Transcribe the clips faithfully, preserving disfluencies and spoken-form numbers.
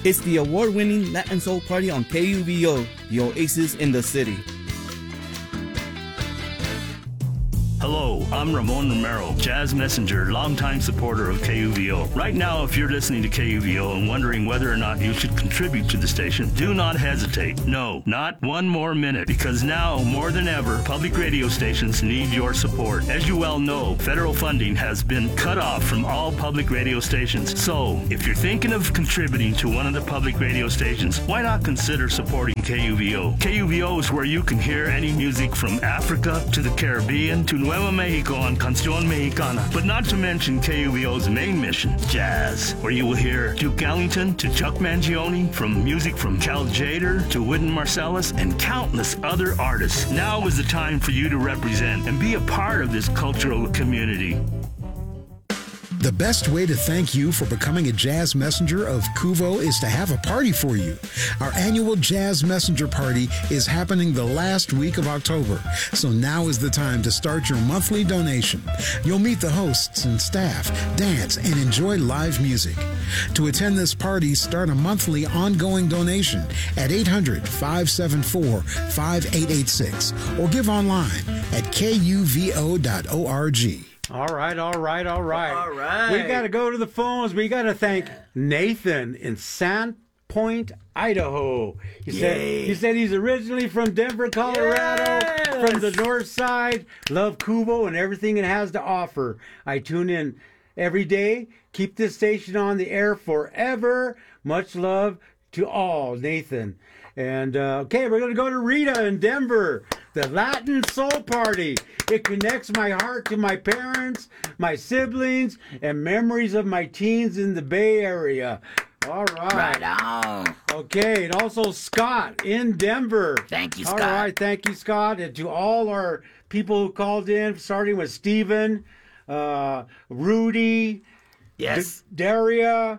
It's the award-winning Latin Soul Party on K U V O, the oasis in the city. Hello, I'm Ramon Romero, Jazz Messenger, longtime supporter of K U V O. Right now, if you're listening to K U V O and wondering whether or not you should contribute to the station, do not hesitate. No, not one more minute, because now, more than ever, public radio stations need your support. As you well know, federal funding has been cut off from all public radio stations. So, if you're thinking of contributing to one of the public radio stations, why not consider supporting K U V O? K U V O is where you can hear any music from Africa to the Caribbean to Nueva Mexico on Canción Mexicana, but not to mention K U V O's main mission, jazz, where you will hear Duke Ellington to Chuck Mangione, from music from Cal Tjader to Wynton Marsalis, and countless other artists. Now is the time for you to represent and be a part of this cultural community. The best way to thank you for becoming a Jazz Messenger of Kuvo is to have a party for you. Our annual Jazz Messenger Party is happening the last week of October, so now is the time to start your monthly donation. You'll meet the hosts and staff, dance, and enjoy live music. To attend this party, start a monthly ongoing donation at eight hundred, five seven four, five eight eight six or give online at K U V O dot org. All right, all right, all right. All right. We got to go to the phones. We got to thank Nathan in Sandpoint, Idaho. He said he said he's originally from Denver, Colorado, Yes. from the north side. Love Kuvo and everything it has to offer. I tune in every day. Keep this station on the air forever. Much love to all, Nathan. And, uh, okay, we're going to go to Rita in Denver. The Latin Soul Party. It connects my heart to my parents, my siblings, and memories of my teens in the Bay Area. All right. Right on. Okay, and also Scott in Denver. Thank you, All Scott. right, thank you, Scott. And to all our people who called in, starting with Stephen, uh, Rudy, Yes. D- Daria,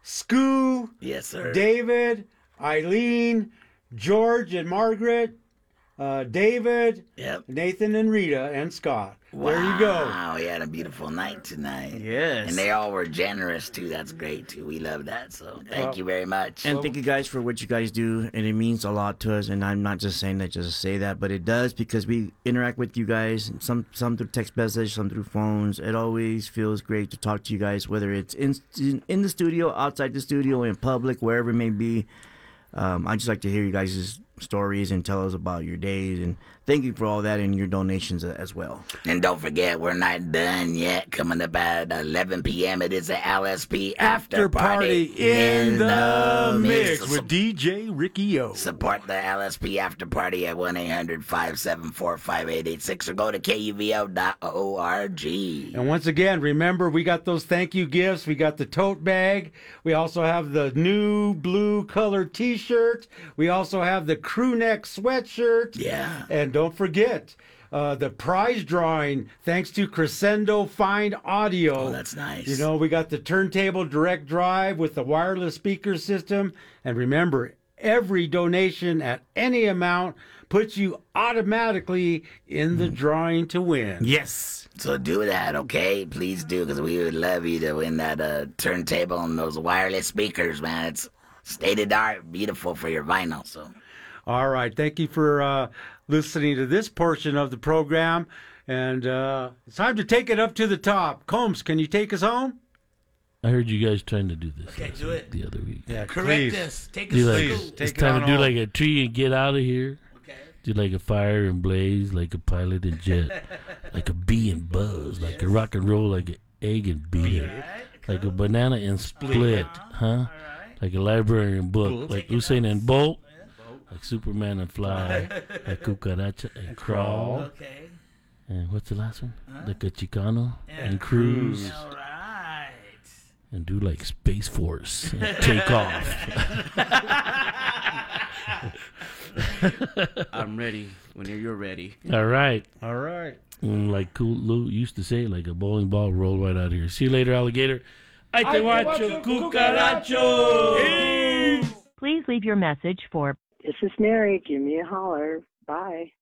Scoo, Yes, sir. David, Eileen, George and Margaret, uh, David, Yep. Nathan and Rita, and Scott. There you go. Wow, we had a beautiful night tonight. Yes. And they all were generous, too. That's great, too. We love that. So thank Well, you very much. And thank you guys for what you guys do, and it means a lot to us. And I'm not just saying that just to say that, but it does, because we interact with you guys. Some some through text message, some through phones. It always feels great to talk to you guys, whether it's in in, in the studio, outside the studio, in public, wherever it may be. Um, I just like to hear you guys' stories and tell us about your days. And thank you for all that and your donations as well. And don't forget, we're not done yet. Coming up at eleven p.m., it is the L S P After, After party in the mix So with D J Ricky O. support the L S P After Party at one eight hundred, five seven four, five eight eight six or go to K U V O dot org. And once again, remember, we got those thank you gifts. We got the tote bag. We also have the new blue colored T-shirt. We also have the crew neck sweatshirt. Yeah. And don't forget uh, the prize drawing, thanks to Crescendo Fine Audio. Oh, that's nice. You know, we got the turntable direct drive with the wireless speaker system. And remember, every donation at any amount puts you automatically in the drawing to win. Yes. So do that, okay? Please do, because we would love you to win that uh, turntable and those wireless speakers, man. It's state of the art, beautiful for your vinyl. So, All right. Thank you for uh, listening to this portion of the program. And uh, it's time to take it up to the top. Combs, can you take us home? I heard you guys trying to do this Okay, last do week, it. the other week. Yeah, Correct us. Take us Do to like, school. Please, take it's it time on to do home. like a tree and get out of here. Okay. Do like a fire and blaze, like a pilot and jet, like a bee and buzz, like a rock and roll, like an egg and beer, like a banana and split, huh? Like a library and book, like Usain and Bolt, like Superman and fly, like cucaracha and crawl, Okay. and what's the last one? Like a Chicano and cruise, All right. and do like Space Force and take off. I'm ready when you're ready. All right. All right. Mm, like Cool Lou used to say, like a bowling ball rolled right out here. See you later, alligator. Ay te guacho, cucaracho. Please leave your message for This is Mary. Give me a holler. Bye.